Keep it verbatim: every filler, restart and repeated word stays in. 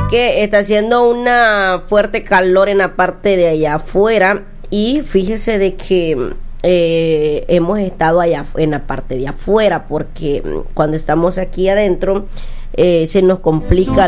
que está haciendo una fuerte calor en la parte de allá afuera y fíjese de que eh, hemos estado allá en la parte de afuera porque cuando estamos aquí adentro eh, se nos complica